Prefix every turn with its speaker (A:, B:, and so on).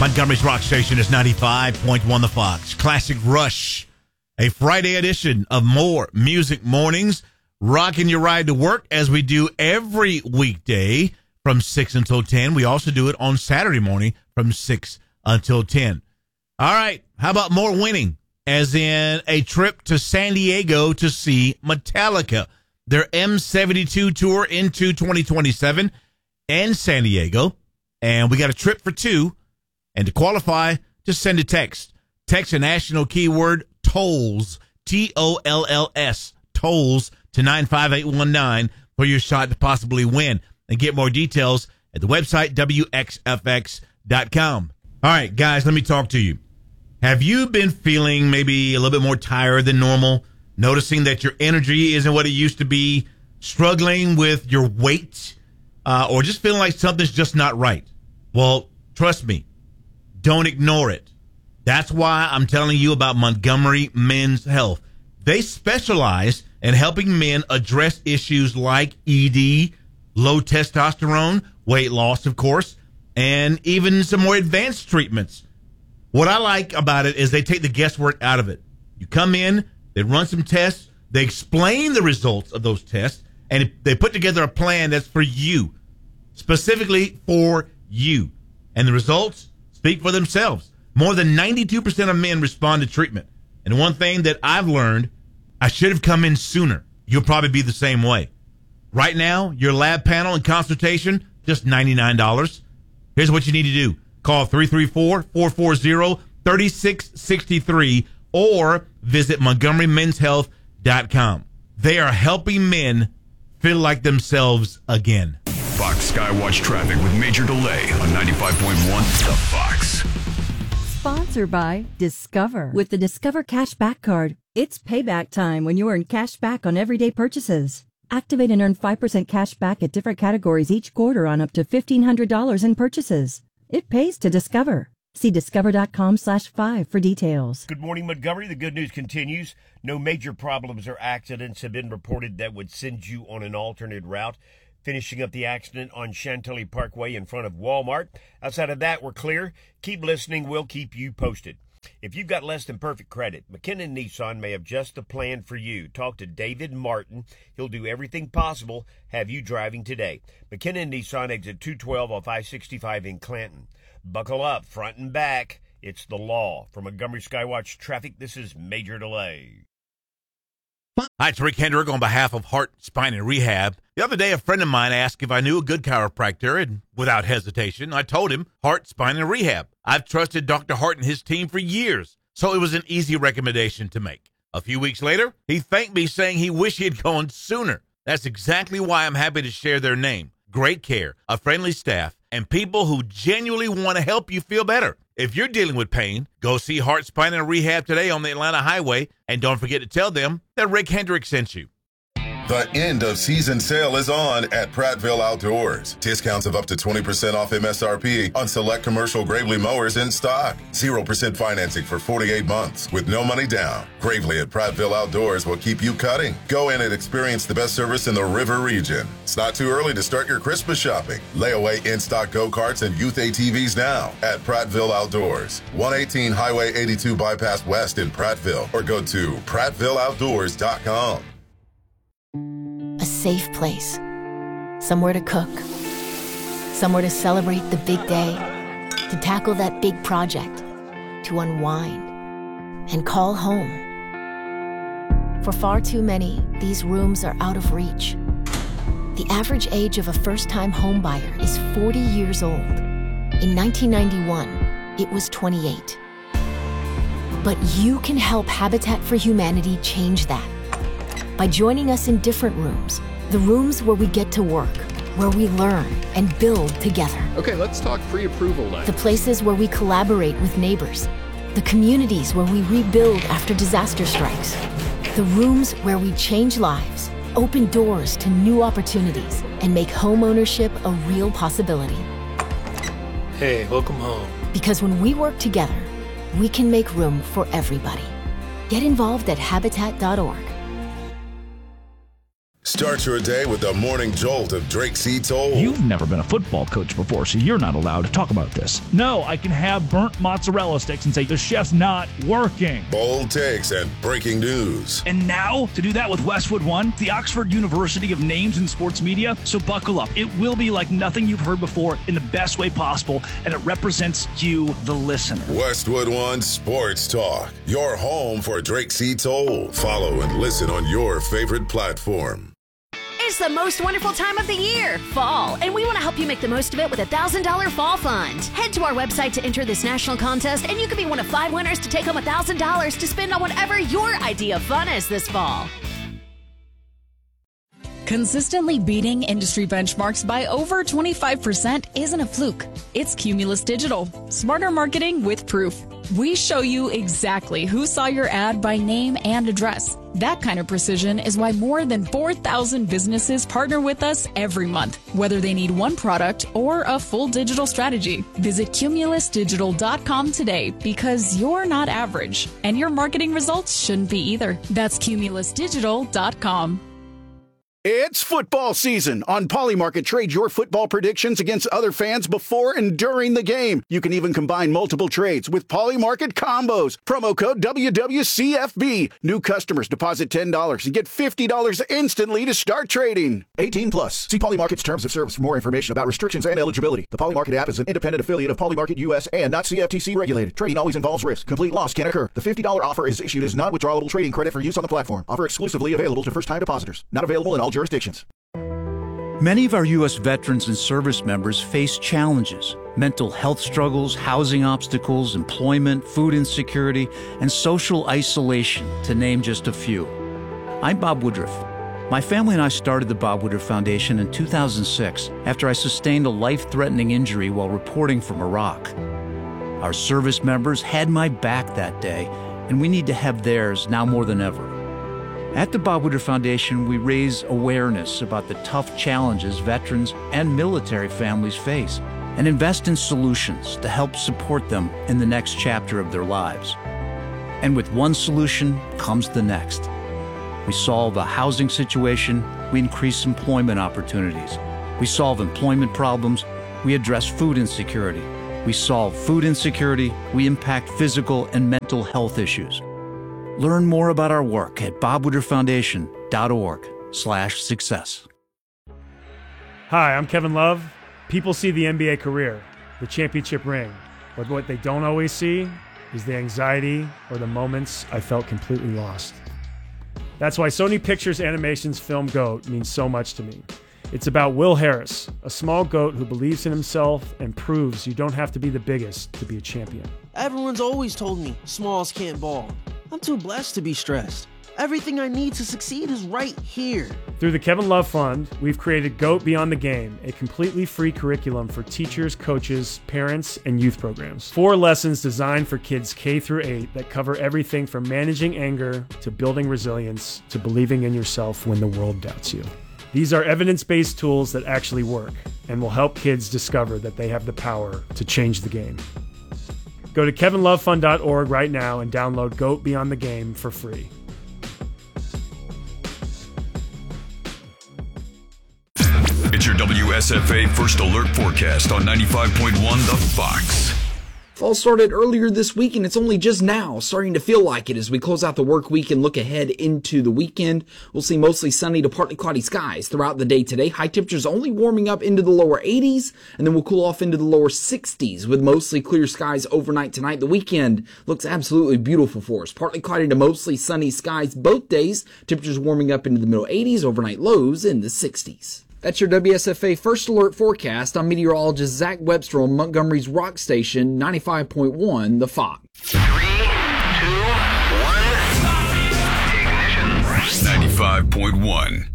A: Montgomery's rock station is 95.1 The Fox. Classic Rush, a Friday edition of More Music Mornings, rocking your ride to work as we do every weekday from 6 until 10. We also do it on Saturday morning from 6 until 10. All right, how about more winning, as in a trip to San Diego to see Metallica, their M72 tour into 2027 in San Diego. And we got a trip for two. And to qualify, just send a text. Text a national keyword TOLLS, TOLLS, TOLLS to 95819 for your shot to possibly win. And get more details at the website, WXFX.com. All right, guys, let me talk to you. Have you been feeling maybe a little bit more tired than normal? Noticing that your energy isn't what it used to be? Struggling with your weight? Or just feeling like something's just not right? Well, trust me. Don't ignore it. That's why I'm telling you about Montgomery Men's Health. They specialize in helping men address issues like ED, low testosterone, weight loss, of course, and even some more advanced treatments. What I like about it is they take the guesswork out of it. You come in, they run some tests, they explain the results of those tests, and they put together a plan that's for you, specifically for you. And the results speak for themselves. More than 92% of men respond to treatment. And one thing that I've learned, I should have come in sooner. You'll probably be the same way. Right now, your lab panel and consultation, just $99. Here's what you need to do. Call 334-440-3663 or visit MontgomeryMen'sHealth.com. They are helping men feel like themselves again.
B: Fox Skywatch traffic with major delay on 95.1 The Fox.
C: Sponsored by Discover. With the Discover Cashback Card, it's payback time when you earn cash back on everyday purchases. Activate and earn 5% cash back at different categories each quarter on up to $1,500 in purchases. It pays to Discover. See discover.com/5 for details.
D: Good morning, Montgomery. The good news continues. No major problems or accidents have been reported that would send you on an alternate route. Finishing up the accident on Chantilly Parkway in front of Walmart. Outside of that, we're clear. Keep listening. We'll keep you posted. If you've got less than perfect credit, McKinnon Nissan may have just the plan for you. Talk to David Martin. He'll do everything possible, have you driving today. McKinnon Nissan, exit 212 off I-65 in Clanton. Buckle up, front and back. It's the law. For Montgomery Skywatch Traffic, this is Major Delay.
A: Hi, it's Rick Hendrick on behalf of Heart, Spine, and Rehab. The other day, a friend of mine asked if I knew a good chiropractor, and without hesitation, I told him Heart, Spine, and Rehab. I've trusted Dr. Hart and his team for years, so it was an easy recommendation to make. A few weeks later, he thanked me saying he wished he had gone sooner. That's exactly why I'm happy to share their name. Great care, a friendly staff, and people who genuinely want to help you feel better. If you're dealing with pain, go see Heart, Spine, and Rehab today on the Atlanta Highway, and don't forget to tell them that Rick Hendrick sent you.
E: The end of season sale is on at Prattville Outdoors. Discounts of up to 20% off MSRP on select commercial Gravely mowers in stock. 0% financing for 48 months with no money down. Gravely at Prattville Outdoors will keep you cutting. Go in and experience the best service in the river region. It's not too early to start your Christmas shopping. Layaway in-stock go-karts and youth ATVs now at Prattville Outdoors. 118 Highway 82 Bypass West in Prattville, or go to prattvilleoutdoors.com.
F: A safe place, somewhere to cook, somewhere to celebrate the big day, to tackle that big project, to unwind and call home. For far too many, these rooms are out of reach. The average age of a first-time homebuyer is 40 years old. In 1991, it was 28. But you can help Habitat for Humanity change that by joining us in different rooms, the rooms where we get to work, where we learn and build together.
G: Okay, let's talk pre-approval then.
F: The places where we collaborate with neighbors, the communities where we rebuild after disaster strikes, the rooms where we change lives, open doors to new opportunities, and make homeownership a real possibility.
G: Hey, welcome home.
F: Because when we work together, we can make room for everybody. Get involved at Habitat.org.
E: Start your day with the morning jolt of Drake C. Toll.
H: You've never been a football coach before, so you're not allowed to talk about this. No, I can have burnt mozzarella sticks and say the chef's not working.
E: Bold takes and breaking news.
H: And now, to do that with Westwood One, the Oxford University of Names in Sports Media. So buckle up. It will be like nothing you've heard before in the best way possible, and it represents you, the listener.
E: Westwood One Sports Talk, your home for Drake C. Toll. Follow and listen on your favorite platform.
I: It's the most wonderful time of the year, fall, and we want to help you make the most of it with a $1,000 fall fund. Head to our website to enter this national contest, and you could be one of 5 winners to take home $1,000 to spend on whatever your idea of fun is this fall.
J: Consistently beating industry benchmarks by over 25% isn't a fluke. It's Cumulus Digital. Smarter marketing with proof. We show you exactly who saw your ad by name and address. That kind of precision is why more than 4,000 businesses partner with us every month, whether they need one product or a full digital strategy. Visit cumulusdigital.com today because you're not average, and your marketing results shouldn't be either. That's cumulusdigital.com.
K: It's football season. On Polymarket, trade your football predictions against other fans before and during the game. You can even combine multiple trades with Polymarket combos. Promo code WWCFB. New customers deposit $10 and get $50 instantly to start trading. 18 plus. See Polymarket's terms of service for more information about restrictions and eligibility. The Polymarket app is an independent affiliate of Polymarket US and not CFTC regulated. Trading always involves risk. Complete loss can occur. The $50 offer is issued as non-withdrawable trading credit for use on the platform. Offer exclusively available to first-time depositors. Not available in all jurisdictions.
L: Many of our U.S. veterans and service members face challenges: mental health struggles, housing obstacles, employment, food insecurity, and social isolation, to name just a few. I'm Bob Woodruff. My family and I started the Bob Woodruff Foundation in 2006 after I sustained a life-threatening injury while reporting from Iraq. Our service members had my back that day, and we need to have theirs now more than ever. At the Bob Woodruff Foundation, we raise awareness about the tough challenges veterans and military families face and invest in solutions to help support them in the next chapter of their lives. And with one solution comes the next. We solve a housing situation, we increase employment opportunities. We solve employment problems, we address food insecurity. We solve food insecurity, we impact physical and mental health issues. Learn more about our work at bobwoodrufffoundation.org/success.
M: Hi, I'm Kevin Love. People see the NBA career, the championship ring, but what they don't always see is the anxiety or the moments I felt completely lost. That's why Sony Pictures Animation's film GOAT means so much to me. It's about Will Harris, a small goat who believes in himself and proves you don't have to be the biggest to be a champion.
N: Everyone's always told me smalls can't ball. I'm too blessed to be stressed. Everything I need to succeed is right here.
M: Through the Kevin Love Fund, we've created GOAT Beyond the Game, a completely free curriculum for teachers, coaches, parents, and youth programs. 4 lessons designed for kids K through 8 that cover everything from managing anger to building resilience to believing in yourself when the world doubts you. These are evidence-based tools that actually work and will help kids discover that they have the power to change the game. Go to kevinlovefund.org right now and download GOAT Beyond the Game for free.
B: It's your WSFA First Alert Forecast on 95.1 The Fox.
O: Fall started earlier this week, and it's only just now starting to feel like it as we close out the work week and look ahead into the weekend. We'll see mostly sunny to partly cloudy skies throughout the day today. High temperatures only warming up into the lower 80s, and then we'll cool off into the lower 60s with mostly clear skies overnight tonight. The weekend looks absolutely beautiful for us. Partly cloudy to mostly sunny skies both days. Temperatures warming up into the middle 80s, overnight lows in the 60s. That's your WSFA First Alert Forecast. I'm meteorologist Zach Webster on Montgomery's Rock Station, 95.1 The Fox.
B: 3, 2, 1. Ignition. 95.1